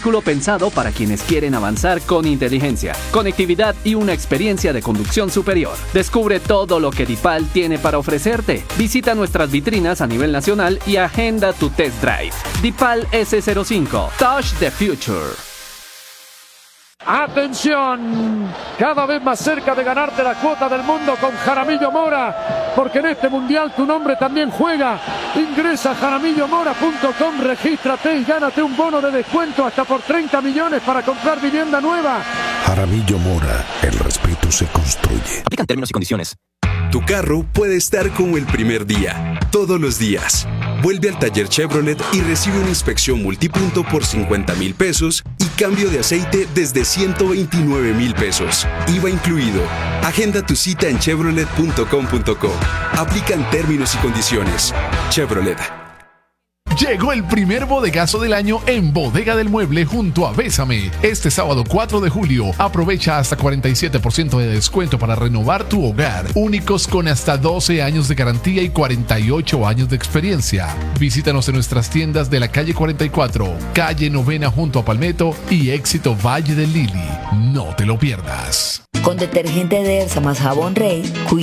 vehículo pensado para quienes quieren avanzar con inteligencia, conectividad y una experiencia de conducción superior. Descubre todo lo que DIPAL tiene para ofrecerte. Visita nuestras vitrinas a nivel nacional y agenda tu test drive. DIPAL S05. Touch the future. ¡Atención! Cada vez más cerca de ganarte la cuota del mundo con Jaramillo Mora, porque en este mundial tu nombre también juega. Ingresa a jaramillomora.com, regístrate y gánate un bono de descuento hasta por 30 millones para comprar vivienda nueva. Jaramillo Mora, el respeto se construye. Aplican términos y condiciones. Tu carro puede estar como el primer día, todos los días. Vuelve al taller Chevrolet y recibe una inspección multipunto por 50,000 pesos y cambio de aceite desde 129,000 pesos. IVA incluido. Agenda tu cita en chevrolet.com.co. Aplican términos y condiciones. Chevrolet. Llegó el primer bodegazo del año en Bodega del Mueble junto a Bésame. Este sábado 4 de julio, aprovecha hasta 47% de descuento para renovar tu hogar. Únicos con hasta 12 años de garantía y 48 años de experiencia. Visítanos en nuestras tiendas de la calle 44, calle Novena junto a Palmetto y Éxito Valle del Lili. No te lo pierdas. Con detergente Dersa más jabón Rey,